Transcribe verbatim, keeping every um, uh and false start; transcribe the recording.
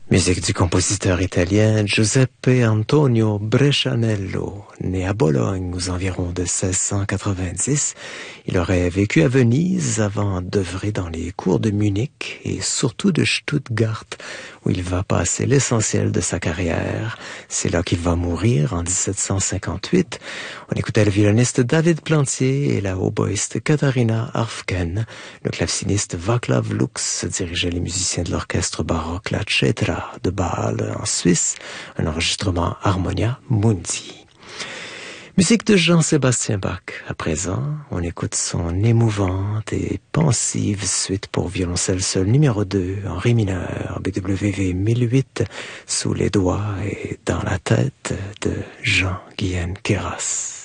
Musique du compositeur italien Giuseppe Antonio Brescianello. Né à Bologne aux environs de seize cent quatre-vingt-dix, il aurait vécu à Venise avant d'œuvrer dans les cours de Munich et surtout de Stuttgart, où il va passer l'essentiel de sa carrière. C'est là qu'il va mourir en dix-sept cent cinquante-huit. On écoutait le violoniste David Plantier et la hautboïste Katharina Arfken. Le claveciniste Václav Lux dirigeait les musiciens de l'orchestre baroque La Cetra de Bâle en Suisse, un enregistrement Harmonia Mundi. Musique de Jean-Sébastien Bach. À présent, on écoute son émouvante et pensive suite pour violoncelle seul numéro deux en ré mineur, B W V mille huit, sous les doigts et dans la tête de Jean-Guihen Queyras.